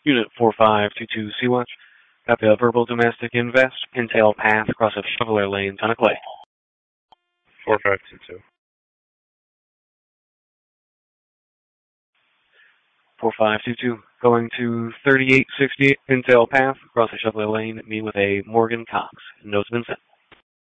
Unit 4522 Sea-Watch. Copy of verbal domestic invest, Pintail Path, across of Chevalier Lane, Tunnock 4522. 4522. Going to 3868 Pintail Path, across of Chevalier Lane. Meet with a Morgan Cox. Note's been sent.